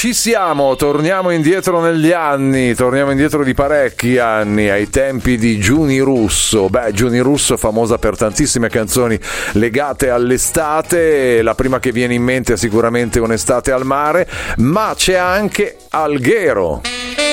ci siamo, torniamo indietro negli anni, torniamo indietro di parecchi anni, ai tempi di Giuni Russo. Giuni Russo famosa per tantissime canzoni legate all'estate, la prima che viene in mente è sicuramente Un'estate al mare, ma c'è anche Alghero.